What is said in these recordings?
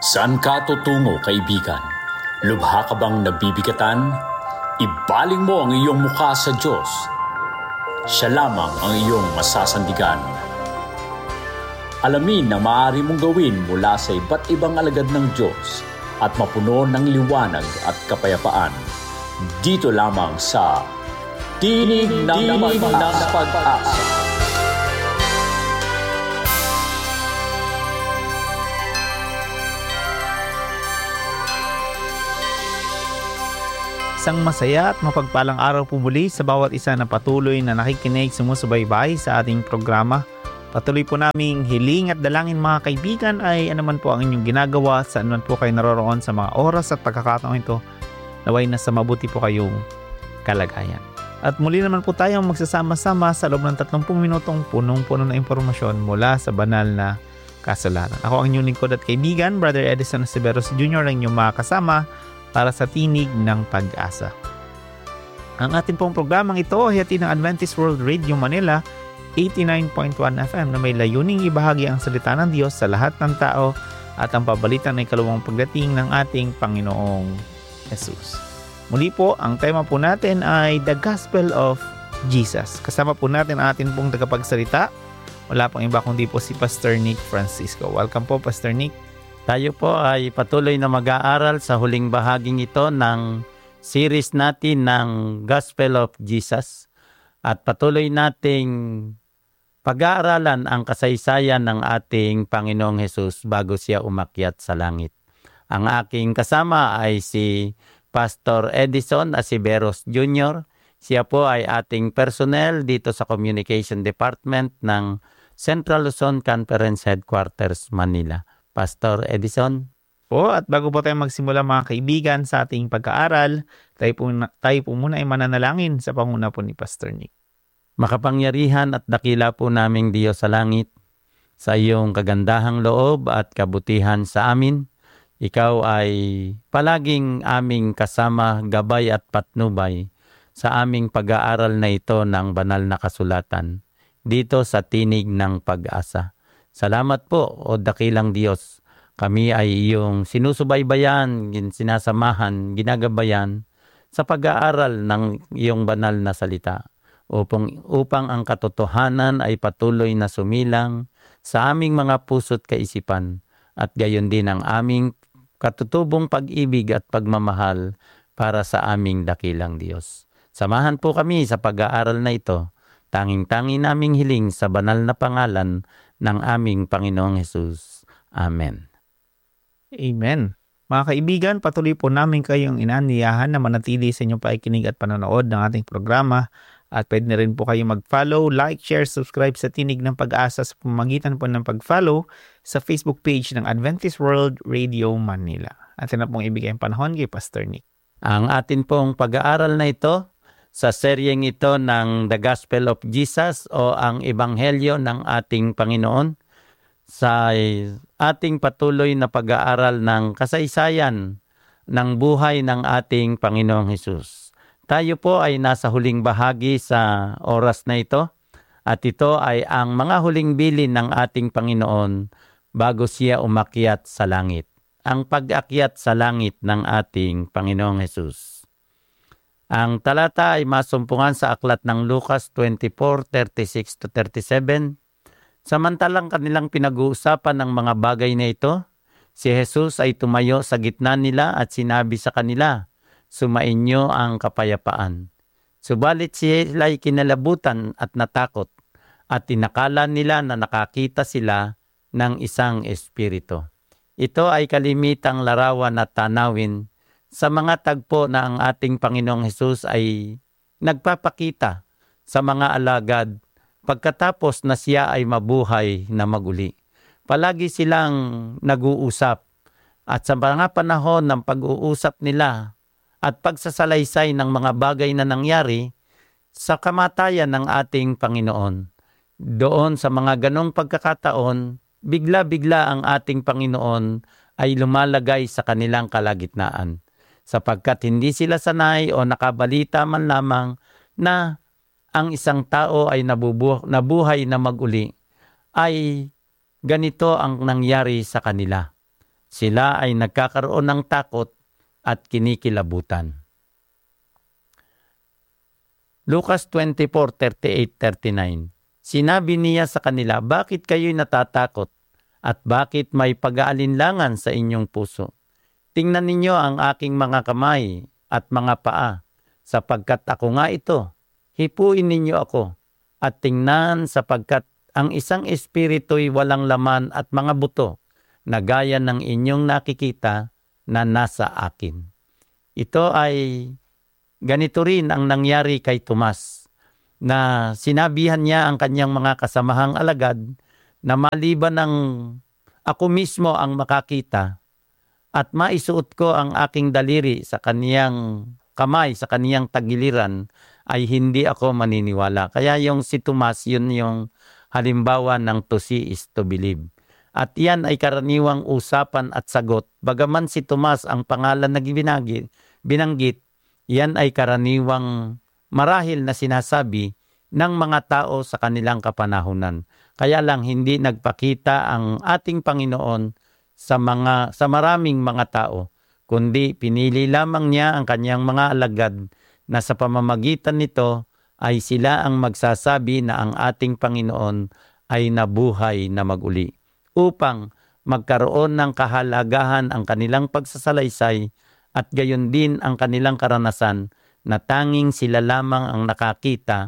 Saan ka tutungo, kaibigan? Lubha ka bang nabibigatan? Ibaling mo ang iyong mukha sa Diyos. Siya lamang ang iyong masasandigan. Alamin ang maaari mong gawin mula sa iba't ibang alagad ng Diyos at mapuno ng liwanag at kapayapaan. Dito lamang sa Tinig ng Pag-asa. Isang masaya at mapagpalang araw po muli sa bawat isa na patuloy na nakikinig, sumusubaybay sa ating programa. Patuloy po naming hiling at dalangin mga kaibigan ay anuman po ang inyong ginagawa, saan man po kayo naroroon sa mga oras at pagkakataon ito, naway nasa mabuti po kayong kalagayan. At muli naman po tayong magsasama-sama sa loob ng 30 minutong punong-puno na impormasyon mula sa banal na kasulatan. Ako ang inyong lingkod at kaibigan, Brother Edison Severos Jr., ang inyong mga kasama para sa Tinig ng Pag-asa. Ang atin pong programang ito ay hatid ng Adventist World Radio Manila 89.1 FM na may layuning ibahagi ang salita ng Diyos sa lahat ng tao at ang pabalitan ng ikalawang pagdating ng ating Panginoong Jesus. Muli po, ang tema po natin ay The Gospel of Jesus. Kasama po natin ang atin pong tagapagsalita. Wala pang iba kundi po si Pastor Nick Francisco. Welcome po, Pastor Nick. Tayo po ay patuloy na mag-aaral sa huling bahaging ito ng series natin ng Gospel of Jesus at patuloy nating pag-aaralan ang kasaysayan ng ating Panginoong Hesus bago siya umakyat sa langit. Ang aking kasama ay si Pastor Edison Asiberos Jr. Siya po ay ating personnel dito sa Communication Department ng Central Luzon Conference Headquarters, Manila. Pastor Edison. Po, at bago po tayo magsimula mga kaibigan sa ating pag-aaral, tayo po muna ay mananalangin sa panguna po ni Pastor Nick. Makapangyarihan at dakila po naming Diyos sa langit, sa iyong kagandahang loob at kabutihan sa amin, ikaw ay palaging aming kasama, gabay at patnubay sa aming pag-aaral na ito ng banal na kasulatan dito sa Tinig ng Pag-asa. Salamat po, o dakilang Diyos. Kami ay iyong sinusubaybayan, sinasamahan, ginagabayan sa pag-aaral ng iyong banal na salita upang ang katotohanan ay patuloy na sumilang sa aming mga puso't kaisipan at gayon din ang aming katutubong pag-ibig at pagmamahal para sa aming dakilang Diyos. Samahan po kami sa pag-aaral na ito. Tanging-tangi naming hiling sa banal na pangalan ng aming Panginoong Hesus. Amen. Amen. Mga kaibigan, patuloy po namin kayong inanyayahan na manatili sa inyong paikinig at panonood ng ating programa at pwede na rin po kayong mag-follow, like, share, subscribe sa Tinig ng Pag-asa sa pamamagitan po ng pag-follow sa Facebook page ng Adventist World Radio Manila. At na pong ibigay ang panahon kay Pastor Nick. Ang atin pong pag-aaral na ito sa seryeng ito ng The Gospel of Jesus o ang Ebanghelyo ng ating Panginoon sa ating patuloy na pag-aaral ng kasaysayan ng buhay ng ating Panginoong Hesus. Tayo po ay nasa huling bahagi sa oras na ito at ito ay ang mga huling bilin ng ating Panginoon bago siya umakyat sa langit. Ang pag-akyat sa langit ng ating Panginoong Hesus. Ang talata ay masumpungan sa aklat ng Lucas 24:36-37. Samantalang kanilang pinag-uusapan ng mga bagay na ito, si Jesus ay tumayo sa gitna nila at sinabi sa kanila, "Sumainyo ang kapayapaan." Subalit sila ay kinalabutan at natakot at tinakala nila na nakakita sila ng isang espiritu. Ito ay kalimitang larawan at tanawin sa mga tagpo na ang ating Panginoong Hesus ay nagpapakita sa mga alagad pagkatapos na siya ay mabuhay na maguli. Palagi silang nag-uusap at sa mga panahon ng pag-uusap nila at pagsasalaysay ng mga bagay na nangyari sa kamatayan ng ating Panginoon. Doon sa mga ganong pagkakataon, bigla-bigla ang ating Panginoon ay lumalagay sa kanilang kalagitnaan. Sapagkat hindi sila sanay o nakabalita man lamang na ang isang tao ay nabuhay na maguli, ay ganito ang nangyari sa kanila. Sila ay nagkakaroon ng takot at kinikilabutan. Lucas 24:38-39. Sinabi niya sa kanila, bakit kayo'y natatakot at bakit may pag-aalinlangan sa inyong puso? Tingnan ninyo ang aking mga kamay at mga paa, sapagkat ako nga ito. Hipuin ninyo ako at tingnan sapagkat ang isang espiritu'y walang laman at mga buto na gaya ng inyong nakikita na nasa akin. Ito ay ganito rin ang nangyari kay Tomas, na sinabihan niya ang kanyang mga kasamahang alagad na maliban ng ako mismo ang makakita at maisuot ko ang aking daliri sa kaniyang kamay, sa kaniyang tagiliran, ay hindi ako maniniwala. Kaya yung si Tomas, yun yung halimbawa ng to see is to believe. At yan ay karaniwang usapan at sagot. Bagaman si Tomas ang pangalan na binanggit, yan ay karaniwang marahil na sinasabi ng mga tao sa kanilang kapanahunan. Kaya lang hindi nagpakita ang ating Panginoon sa maraming mga tao, kundi pinili lamang niya ang kanyang mga alagad na sa pamamagitan nito ay sila ang magsasabi na ang ating Panginoon ay nabuhay na maguli, upang magkaroon ng kahalagahan ang kanilang pagsasalaysay at gayon din ang kanilang karanasan na tanging sila lamang ang nakakita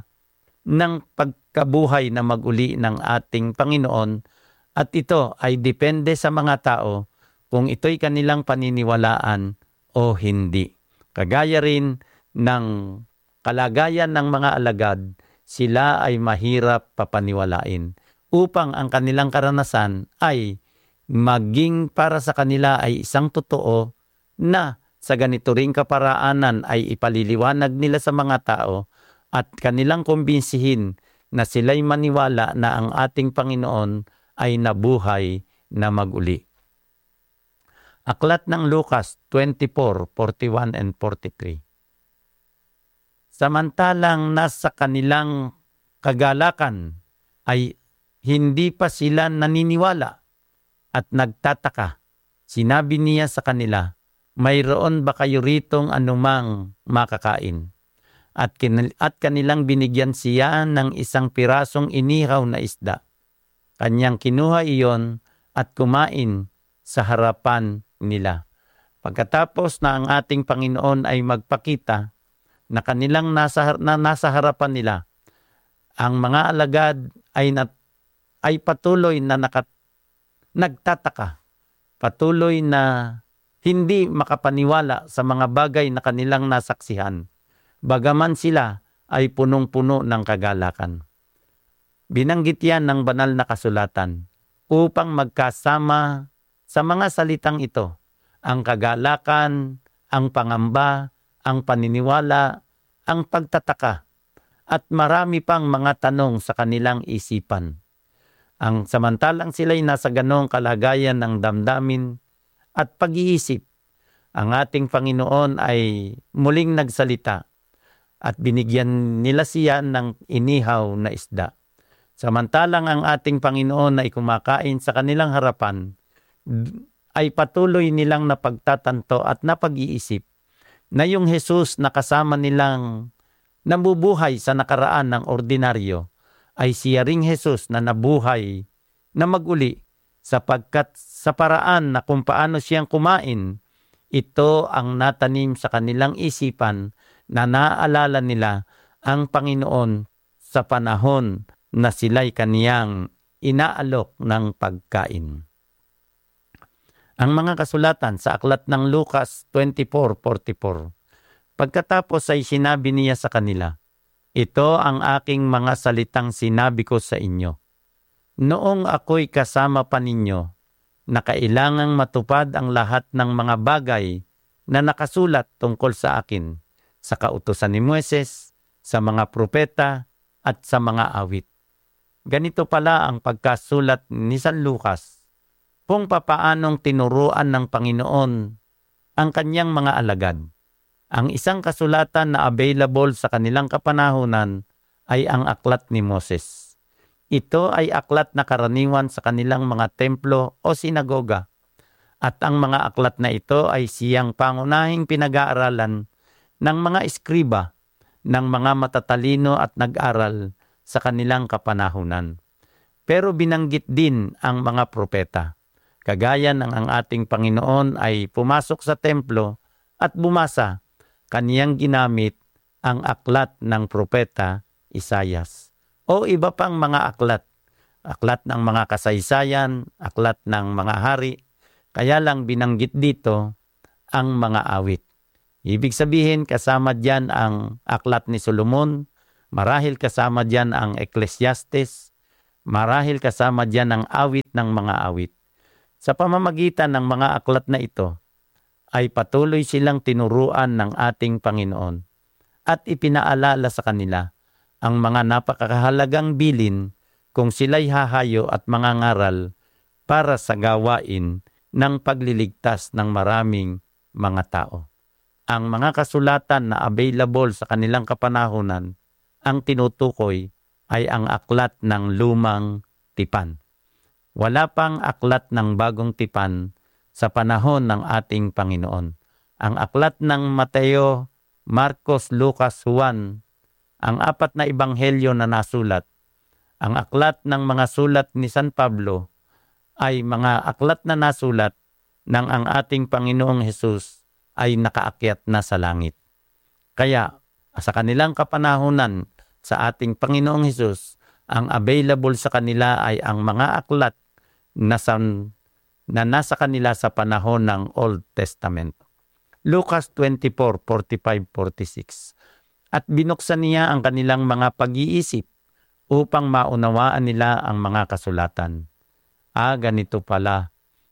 ng pagkabuhay na maguli ng ating Panginoon, at ito ay depende sa mga tao kung ito'y kanilang paniniwalaan o hindi. Kagaya rin ng kalagayan ng mga alagad, sila ay mahirap papaniwalain upang ang kanilang karanasan ay maging para sa kanila ay isang totoo na sa ganito ring kaparaanan ay ipaliliwanag nila sa mga tao at kanilang kumbinsihin na sila'y maniwala na ang ating Panginoon ay nabuhay na maguli. Aklat ng Lucas 24:41 and 43. Samantalang nasa kanilang kagalakan ay hindi pa sila naniniwala at nagtataka. Sinabi niya sa kanila, mayroon ba kayo ritong anumang makakain? At kanilang binigyan siya ng isang pirasong inihaw na isda. Kanyang kinuha iyon at kumain sa harapan nila. Pagkatapos na ang ating Panginoon ay magpakita na kanilang nasa harapan nila, ang mga alagad ay patuloy na nagtataka, patuloy na hindi makapaniwala sa mga bagay na kanilang nasaksihan, bagaman sila ay punong-puno ng kagalakan. Binanggit yan ng banal na kasulatan upang magkasama sa mga salitang ito ang kagalakan, ang pangamba, ang paniniwala, ang pagtataka, at marami pang mga tanong sa kanilang isipan. Ang samantalang sila'y nasa ganong kalagayan ng damdamin at pag-iisip, ang ating Panginoon ay muling nagsalita at binigyan nila siya ng inihaw na isda. Samantalang ang ating Panginoon ay kumakain sa kanilang harapan, ay patuloy nilang napagtatanto at napag-iisip na yung Jesus na kasama nilang nabubuhay sa nakaraan ng ordinaryo ay siya ring Jesus na nabuhay na maguli, sapagkat sa paraan na kung paano siyang kumain, ito ang natanim sa kanilang isipan na naaalala nila ang Panginoon sa panahon na sila'y kaniyang inaalok ng pagkain. Ang mga kasulatan sa aklat ng Lucas 24:44. Pagkatapos ay sinabi niya sa kanila, ito ang aking mga salitang sinabi ko sa inyo. Noong ako'y kasama pa ninyo, na kailangang matupad ang lahat ng mga bagay na nakasulat tungkol sa akin, sa kautusan ni Moises, sa mga propeta, at sa mga awit. Ganito pala ang pagkasulat ni San Lucas kung papaanong tinuruan ng Panginoon ang kanyang mga alagad. Ang isang kasulatan na available sa kanilang kapanahunan ay ang aklat ni Moses. Ito ay aklat na karaniwan sa kanilang mga templo o sinagoga. At ang mga aklat na ito ay siyang pangunahing pinag-aaralan ng mga eskriba, ng mga matatalino at nag-aral sa kanilang kapanahunan. Pero binanggit din ang mga propeta. Kagaya ng ang ating Panginoon ay pumasok sa templo at bumasa, kaniyang ginamit ang aklat ng propeta Isayas. O iba pang mga aklat. Aklat ng mga kasaysayan, aklat ng mga hari. Kaya lang binanggit dito ang mga awit. Ibig sabihin kasama diyan ang aklat ni Solomon, marahil kasama diyan ang Ecclesiastes, marahil kasama diyan ang awit ng mga awit. Sa pamamagitan ng mga aklat na ito, ay patuloy silang tinuruan ng ating Panginoon at ipinaalala sa kanila ang mga napakahalagang bilin kung sila'y hahayo at mangangaral para sa gawain ng pagliligtas ng maraming mga tao. Ang mga kasulatan na available sa kanilang kapanahunan, ang tinutukoy ay ang aklat ng lumang tipan. Wala pang aklat ng bagong tipan sa panahon ng ating Panginoon. Ang aklat ng Mateo, Marcos, Lucas, Juan, ang 4 na ebanghelyo na nasulat, ang aklat ng mga sulat ni San Pablo, ay mga aklat na nasulat ng ang ating Panginoong Hesus ay nakaakyat na sa langit. Kaya sa kanilang kapanahunan sa ating Panginoong Hesus, ang available sa kanila ay ang mga aklat na nasa kanila sa panahon ng Old Testament. Lucas 24:45-46. At binuksan niya ang kanilang mga pag-iisip upang maunawaan nila ang mga kasulatan. Ganito pala.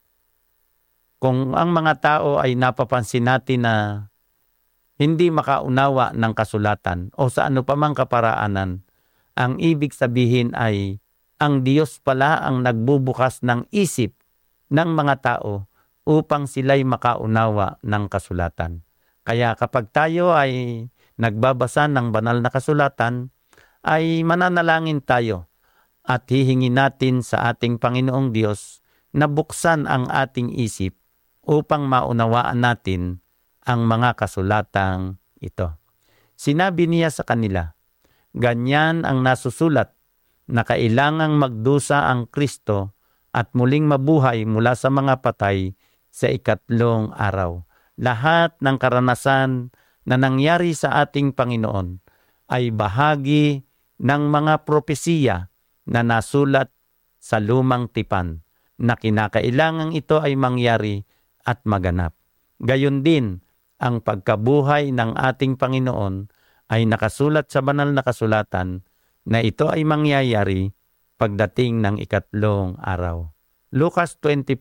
Kung ang mga tao ay napapansin natin na hindi makaunawa ng kasulatan o sa ano pa mang kaparaanan, ang ibig sabihin ay ang Diyos pala ang nagbubukas ng isip ng mga tao upang sila'y makaunawa ng kasulatan. Kaya kapag tayo ay nagbabasa ng banal na kasulatan, ay mananalangin tayo at hihingi natin sa ating Panginoong Diyos na buksan ang ating isip upang maunawaan natin ang mga kasulatang ito. Sinabi niya sa kanila, ganyan ang nasusulat na kailangang magdusa ang Kristo at muling mabuhay mula sa mga patay sa 3 araw. Lahat ng karanasan na nangyari sa ating Panginoon ay bahagi ng mga propesiya na nasulat sa lumang tipan na kinakailangang ito ay mangyari at maganap. Gayon din, ang pagkabuhay ng ating Panginoon ay nakasulat sa banal na kasulatan na ito ay mangyayari pagdating ng 3 araw. Lucas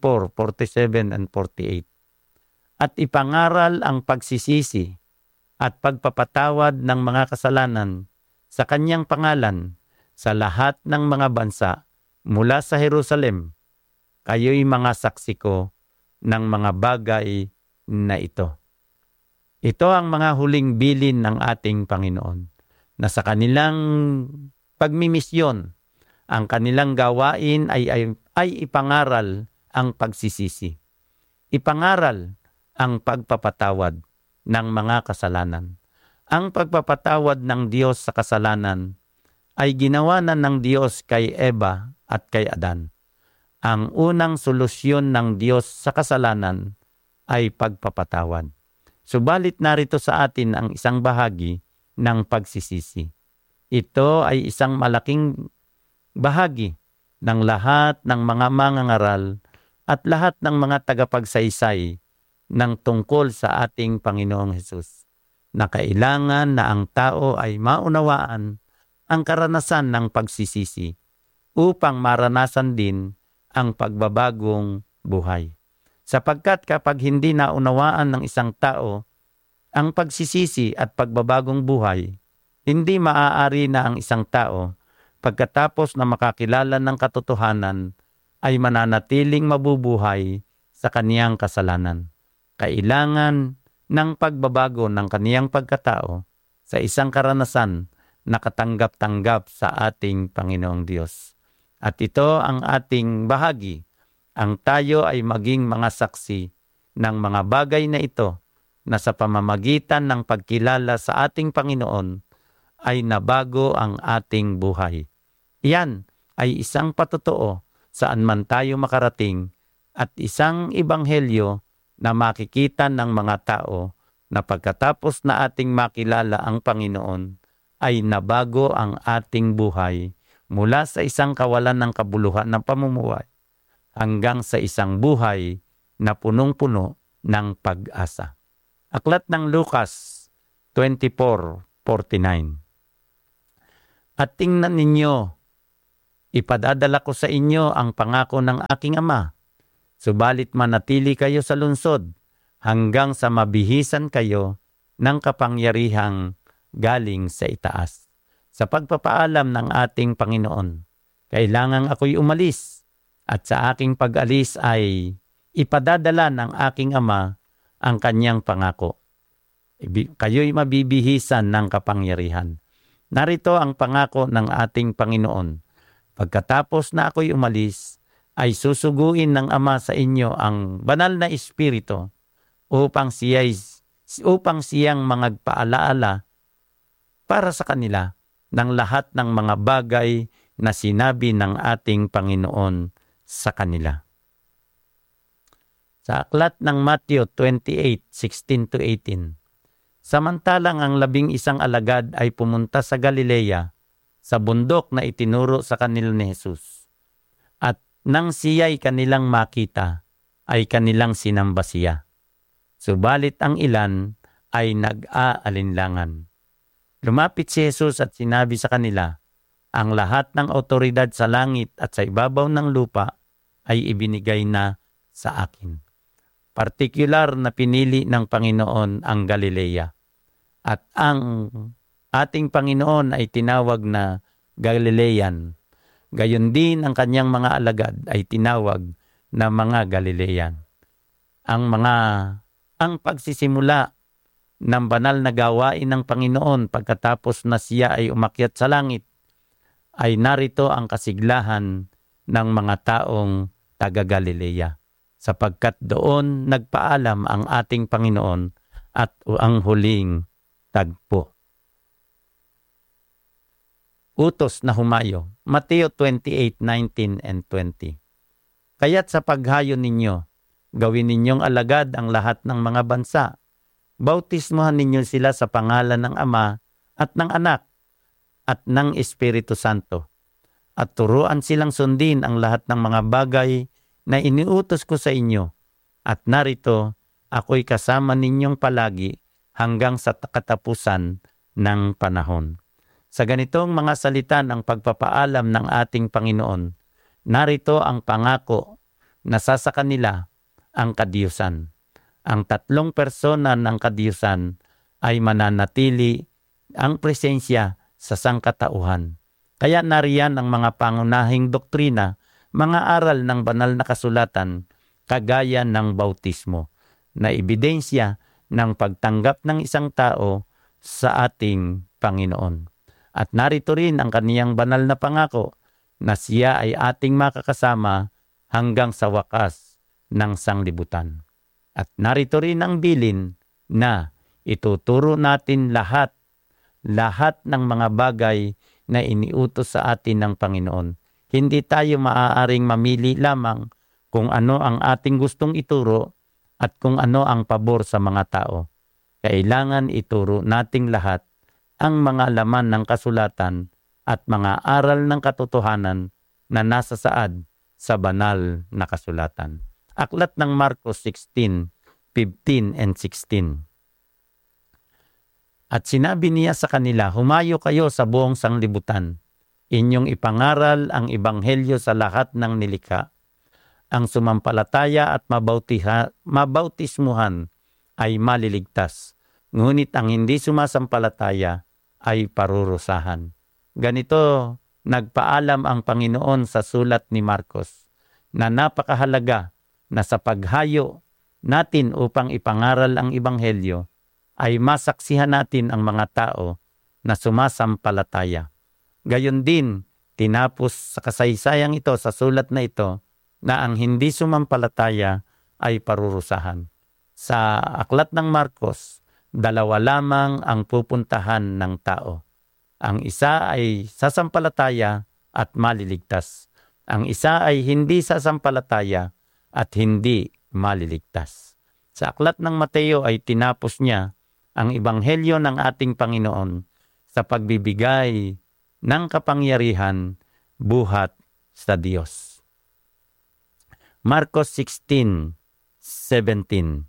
24:47-48. At ipangaral ang pagsisisi at pagpapatawad ng mga kasalanan sa kanyang pangalan sa lahat ng mga bansa mula sa Jerusalem. Kayo'y mga saksi ko ng mga bagay na ito. Ito ang mga huling bilin ng ating Panginoon na sa kanilang pagmimisyon, ang kanilang gawain ay ipangaral ang pagsisisi. Ipangaral ang pagpapatawad ng mga kasalanan. Ang pagpapatawad ng Diyos sa kasalanan ay ginawa na ng Diyos kay Eva at kay Adan. Ang unang solusyon ng Diyos sa kasalanan ay pagpapatawad. Subalit narito sa atin ang isang bahagi ng pagsisisi. Ito ay isang malaking bahagi ng lahat ng mga mangangaral at lahat ng mga tagapagsaysay ng tungkol sa ating Panginoong Hesus, na kailangan na ang tao ay maunawaan ang karanasan ng pagsisisi upang maranasan din ang pagbabagong buhay. Sapagkat kapag hindi naunawaan ng isang tao ang pagsisisi at pagbabagong buhay, hindi maaari na ang isang tao pagkatapos na makakilala ng katotohanan ay mananatiling mabubuhay sa kaniyang kasalanan. Kailangan ng pagbabago ng kaniyang pagkatao sa isang karanasan na katanggap-tanggap sa ating Panginoong Diyos. At ito ang ating bahagi ang tayo ay maging mga saksi ng mga bagay na ito na sa pamamagitan ng pagkilala sa ating Panginoon ay nabago ang ating buhay. Iyan ay isang patotoo saan man tayo makarating at isang ebanghelyo na makikita ng mga tao na pagkatapos na ating makilala ang Panginoon ay nabago ang ating buhay mula sa isang kawalan ng kabuluhan ng pamumuhay hanggang sa isang buhay na punong-puno ng pag-asa. Aklat ng Lucas 24:49. At tingnan ninyo, ipadadala ko sa inyo ang pangako ng aking Ama, subalit manatili kayo sa lungsod hanggang sa mabihisan kayo ng kapangyarihang galing sa itaas. Sa pagpapaalam ng ating Panginoon, kailangang ako'y umalis at sa aking pag-alis ay ipadadala ng aking Ama ang kanyang pangako. Kayo'y mabibihisan ng kapangyarihan. Narito ang pangako ng ating Panginoon. Pagkatapos na ako'y umalis, ay susuguin ng Ama sa inyo ang banal na Espiritu upang siyang magpaalaala para sa kanila ng lahat ng mga bagay na sinabi ng ating Panginoon sa kanila. Sa aklat ng Matthew 28:16-18, samantalang ang 11 alagad ay pumunta sa Galilea, sa bundok na itinuro sa kanila ni Jesus. At nang siya'y kanilang makita, ay kanilang sinamba siya. Subalit ang ilan ay nag-aalinlangan. Lumapit si Jesus at sinabi sa kanila, ang lahat ng otoridad sa langit at sa ibabaw ng lupa ay ibinigay na sa akin. Partikular na pinili ng Panginoon ang Galilea. At ang ating Panginoon ay tinawag na Galilean. Gayon din ang kanyang mga alagad ay tinawag na mga Galilean. Ang pagsisimula ng banal na gawain ng Panginoon pagkatapos na siya ay umakyat sa langit ay narito ang kasiglahan ng mga taong taga-Galilea, sapagkat doon nagpaalam ang ating Panginoon at ang huling tagpo. Utos na humayo, Mateo 28:19 and 20. Kaya't sa paghayo ninyo, gawin ninyong alagad ang lahat ng mga bansa. Bautismohan ninyo sila sa pangalan ng Ama at ng Anak at ng Espiritu Santo. At turuan silang sundin ang lahat ng mga bagay na iniutos ko sa inyo. At narito, ako'y kasama ninyong palagi hanggang sa katapusan ng panahon. Sa ganitong mga salita ng pagpapaalam ng ating Panginoon, narito ang pangako na sa kanila ang kadiyusan. Ang 3 persona ng kadiyusan ay mananatili ang presensya sa sangkatauhan. Kaya nariyan ang mga pangunahing doktrina, mga aral ng banal na kasulatan, kagaya ng bautismo, na ebidensya ng pagtanggap ng isang tao sa ating Panginoon. At narito rin ang kaniyang banal na pangako na siya ay ating makakasama hanggang sa wakas ng sanglibutan. At narito rin ang bilin na ituturo natin lahat ng mga bagay na iniutos sa atin ng Panginoon. Hindi tayo maaaring mamili lamang kung ano ang ating gustong ituro at kung ano ang pabor sa mga tao. Kailangan ituro nating lahat ang mga laman ng kasulatan at mga aral ng katotohanan na nasa saad sa banal na kasulatan. Aklat ng Marcos 16:15 and 16. At sinabi niya sa kanila, humayo kayo sa buong sanglibutan. Inyong ipangaral ang ebanghelyo sa lahat ng nilikha. Ang sumampalataya at mabautismuhan ay maliligtas. Ngunit ang hindi sumasampalataya ay parurusahan. Ganito nagpaalam ang Panginoon sa sulat ni Marcos na napakahalaga na sa paghayo natin upang ipangaral ang ebanghelyo ay masaksihan natin ang mga tao na sumasampalataya. Gayon din, tinapos sa kasaysayang ito sa sulat na ito na ang hindi sumampalataya ay parurusahan. Sa aklat ng Marcos, 2 lamang ang pupuntahan ng tao. Ang isa ay sasampalataya at maliligtas. Ang isa ay hindi sasampalataya at hindi maliligtas. Sa aklat ng Mateo ay tinapos niya ang ebanghelyo ng ating Panginoon sa pagbibigay ng kapangyarihan buhat sa Diyos. Marcos 16:17.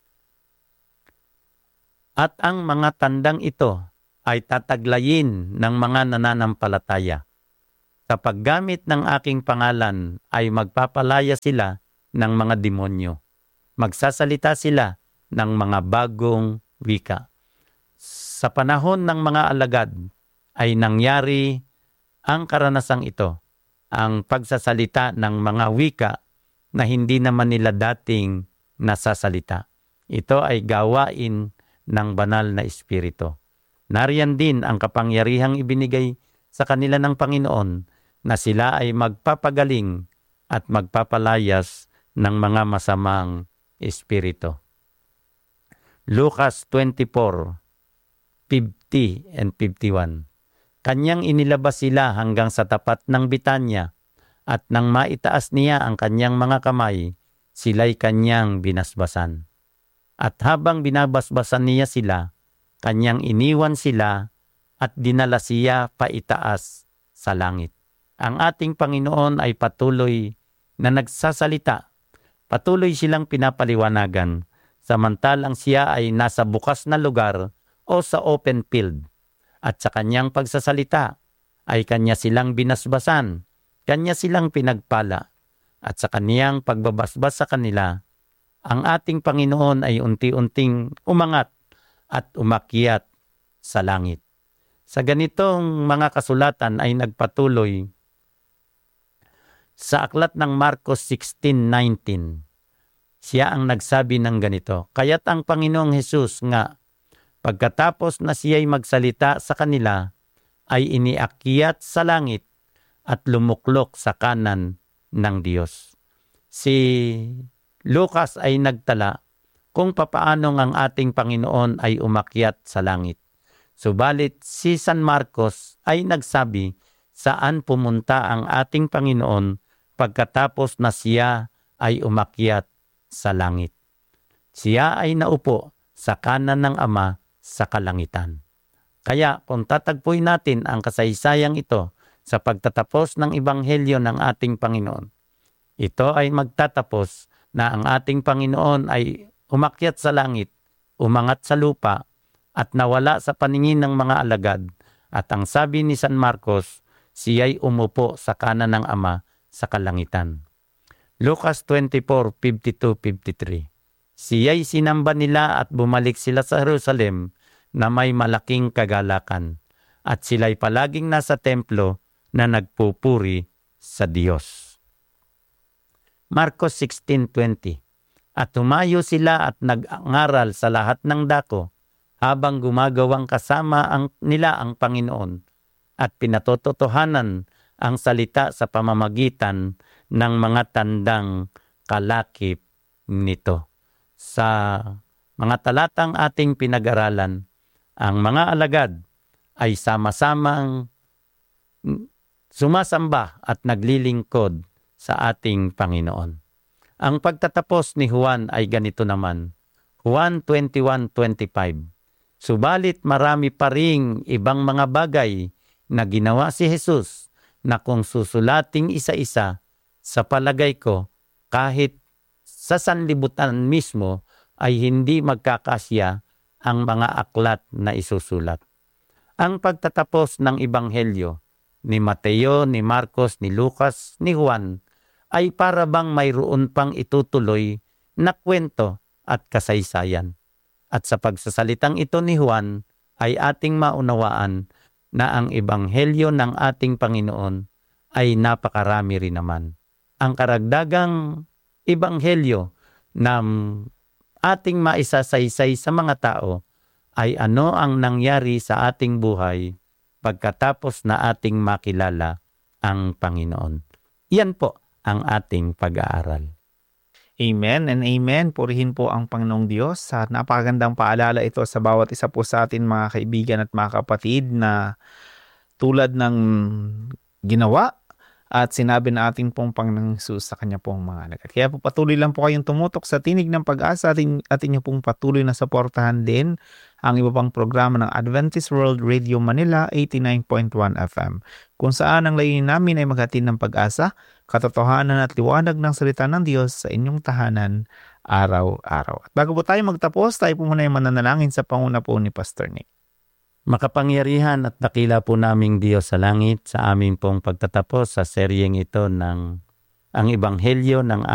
At ang mga tandang ito ay tataglayin ng mga nananampalataya. Sa paggamit ng aking pangalan ay magpapalaya sila ng mga demonyo. Magsasalita sila ng mga bagong wika. Sa panahon ng mga alagad ay nangyari ang karanasang ito, ang pagsasalita ng mga wika na hindi naman nila dating nasasalita. Ito ay gawain ng banal na espiritu. Nariyan din ang kapangyarihang ibinigay sa kanila ng Panginoon na sila ay magpapagaling at magpapalayas ng mga masamang espiritu. Lucas 24:50 and 51. Kanyang inilabas sila hanggang sa tapat ng Bitanya at nang maitaas niya ang kanyang mga kamay, sila'y kanyang binasbasan. At habang binabasbasan niya sila, kanyang iniwan sila at dinala siya paitaas sa langit. Ang ating Panginoon ay patuloy na nagsasalita. Patuloy silang pinapaliwanagan, samantalang siya ay nasa bukas na lugar o sa open field. At sa kanyang pagsasalita ay kanya silang binasbasan, kanya silang pinagpala. At sa kaniyang pagbabasbas sa kanila, ang ating Panginoon ay unti-unting umangat at umakyat sa langit. Sa ganitong mga kasulatan ay nagpatuloy sa aklat ng Marcos 16:19. Siya ang nagsabi ng ganito, kaya't ang Panginoong Hesus nga, pagkatapos na siya'y magsalita sa kanila, ay iniakyat sa langit at lumuklok sa kanan ng Diyos. Si Lucas ay nagtala kung papaanong ang ating Panginoon ay umakyat sa langit. Subalit si San Marcos ay nagsabi saan pumunta ang ating Panginoon pagkatapos na siya ay umakyat sa langit. Siya ay naupo sa kanan ng Ama sa kalangitan. Kaya kung tatagpuin natin ang kasaysayang ito sa pagtatapos ng ebanghelyo ng ating Panginoon, ito ay magtatapos na ang ating Panginoon ay umakyat sa langit, umangat sa lupa, at nawala sa paningin ng mga alagad. At ang sabi ni San Marcos, siya'y umupo sa kanan ng Ama sa kalangitan. Lucas 24:52-53. Siya'y sinamba nila at bumalik sila sa Jerusalem na may malaking kagalakan. At sila'y palaging nasa templo na nagpupuri sa Diyos. Marcos 16:20. At tumayo sila at nag-ngaral sa lahat ng dako habang gumagawang kasama nila ang Panginoon at pinatotohanan ang salita sa pamamagitan ng mga tandang kalakip nito. Sa mga talatang ating pinag-aralan, ang mga alagad ay sama-samang sumasamba at naglilingkod sa ating Panginoon. Ang pagtatapos ni Juan ay ganito naman. Juan 21:25. Subalit marami pa ring ibang mga bagay na ginawa si Jesus na kung susulating isa-isa, sa palagay ko, kahit sa sanlibutan mismo ay hindi magkakasya ang mga aklat na isusulat. Ang pagtatapos ng ebanghelyo ni Mateo, ni Marcos, ni Lucas, ni Juan ay para bang mayroon pang itutuloy na kwento at kasaysayan. At sa pagsasalitang ito ni Juan ay ating maunawaan na ang ebanghelyo ng ating Panginoon ay napakarami rin naman. Ang karagdagang ebanghelyo na ating maisasaysay sa mga tao ay ano ang nangyari sa ating buhay pagkatapos na ating makilala ang Panginoon. Yan po ang ating pag-aaral. Amen and amen. Purihin po ang Panginoong Diyos. Sa napakagandang paalala ito sa bawat isa po sa atin mga kaibigan at mga kapatid na tulad ng ginawa at sinabi na ating pong Panginoong Hesus sa kanya pong mga anak. Kaya po patuloy lang po kayong tumutok sa Tinig ng Pag-asa at inyo pong patuloy na suportahan din ang iba pang programa ng Adventist World Radio Manila 89.1 FM, kung saan ang layunin namin ay maghatid ng pag-asa, katotohanan at liwanag ng salita ng Diyos sa inyong tahanan araw-araw. At bago po tayo magtapos, tayo po muna yung mananalangin sa panguna po ni Pastor Nick. Makapangyarihan at dakila po naming Diyos sa langit, sa aming pong pagtatapos sa seryeng ito ng ang Ebanghelyo ng